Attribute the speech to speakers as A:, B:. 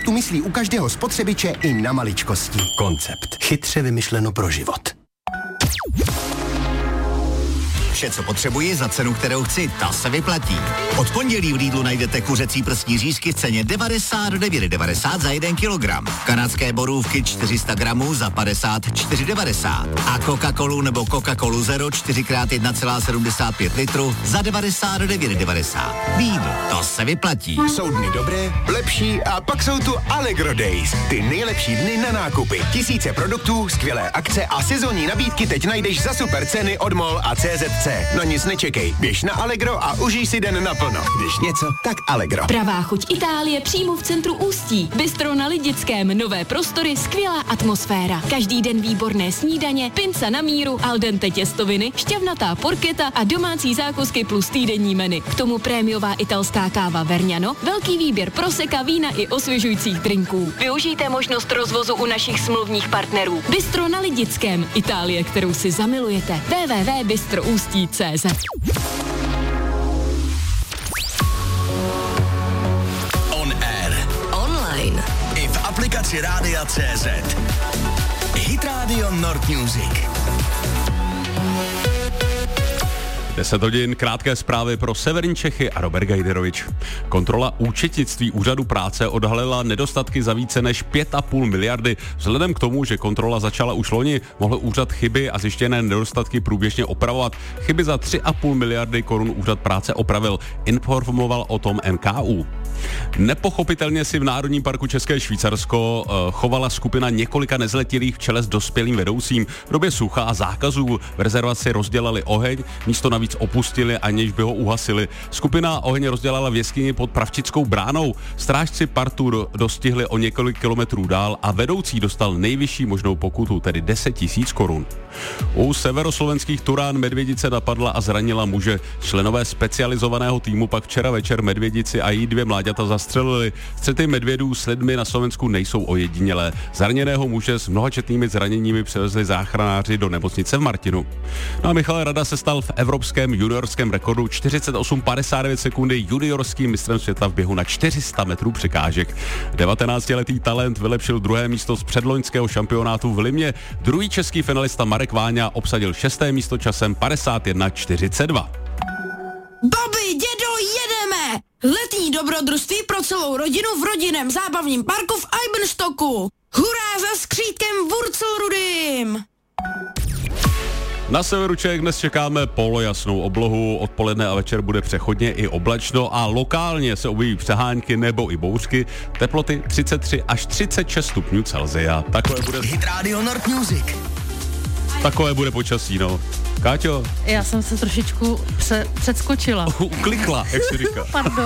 A: sportu myslí u každého spotřebiče i na maličkosti. Koncept. Chytře vymyšleno pro život.
B: Vše, co potřebuji za cenu, kterou chci, ta se vyplatí. Od pondělí v Lidlu najdete kuřecí prsní řízky v ceně 99,90 za 1 kilogram. Kanadské borůvky 400 gramů za 54,90. A Coca-Colu nebo Coca-Colu Zero 4x1,75 litru za 99,90. Lidl, to se vyplatí.
A: Jsou dny dobré, lepší a pak jsou tu Allegro Days. Ty nejlepší dny na nákupy. Tisíce produktů, skvělé akce a sezónní nabídky teď najdeš za super ceny od MOL a CZC. No nic nečekej, běž na Allegro a užij si den naplno. Když něco, tak Allegro.
C: Pravá chuť Itálie přímo v centru Ústí. Bistro na Lidickém, nové prostory, skvělá atmosféra. Každý den výborné snídaně, pinca na míru, al dente těstoviny, šťavnatá porketa a domácí zákusky plus týdenní menu. K tomu prémiová italská káva Vergnano, velký výběr proseka, vína i osvěžujících drinků. Využijte možnost rozvozu u našich smluvních partnerů. Bistro na Lidickém, Itálie, kterou si zamilujete. www.bistroustí.cz.
D: On air.
C: Online.
D: I v aplikaci Rádia CZ. Hit Radio Nord Music.
E: 10 hodin, krátké zprávy pro severní Čechy a Robert Gajderovič. Kontrola účetnictví úřadu práce odhalila nedostatky za více než 5,5 miliardy. Vzhledem k tomu, že kontrola začala už loni, mohl úřad chyby a zjištěné nedostatky průběžně opravovat. Chyby za 3,5 miliardy korun úřad práce opravil, informoval o tom NKÚ. Nepochopitelně si v Národním parku České Švýcarsko chovala skupina několika nezletilých v čele s dospělým vedoucím. V době sucha a zákazů v rezervaci rozdělali oheň, místo navíc opustili, aniž by ho uhasili. Skupina oheň rozdělala v jeskyni pod Pravčickou bránou. Strážci partu dostihli o několik kilometrů dál a vedoucí dostal nejvyšší možnou pokutu, tedy 10 000 korun. U severoslovenských Turán Medvědice napadla a zranila muže. Členové specializovaného týmu pak včera večer Medvědici a její 2 mláďata zastřelili. Střety medvědů s lidmi na Slovensku nejsou ojedinělé. Zraněného muže s mnohačetnými zraněními převezli záchranáři do nemocnice v Martinu. No a Michal Rada se stal v evropském juniorském rekordu 48,59 sekundy juniorským mistrem světa v běhu na 400 metrů překážek. 19letý talent vylepšil 2. místo z předloňského šampionátu v Limě. Druhý český finalista Marek Váňa obsadil 6. místo časem 51,42.
F: Babi, dědo, jedeme! Letní dobrodružství pro celou rodinu v rodinném zábavním parku v Eibenstocku. Hurá za skřítkem Wurzelrudym!
E: Na severu Čech dnes čekáme polojasnou oblohu, odpoledne a večer bude přechodně i oblačno a lokálně se objeví přehánky nebo i bouřky, teploty 33 až 36 stupňů Celsia.
D: Hit Radio Nord Music.
E: Takové bude počasí, no. Káťo?
G: Já jsem se trošičku předskočila.
E: Uklikla, jak se říká.
G: Pardon.